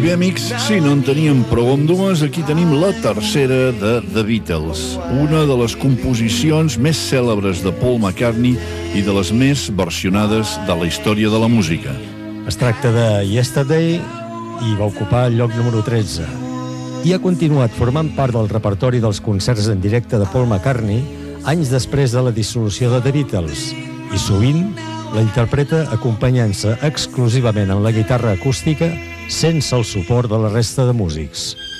bé, amics, si no en teníem prou amb dues, aquí tenim la tercera de The Beatles, una de les composicions més cèlebres de Paul McCartney i de les més versionades de la història de la música. Es tracta de Yesterday i va ocupar el lloc número 13. I ha continuat formant part del repertori dels concerts en directe de Paul McCartney anys després de la dissolució de The Beatles, i sovint la interpreta acompanyant-se exclusivament en la guitarra acústica sense el suport de la resta de músics.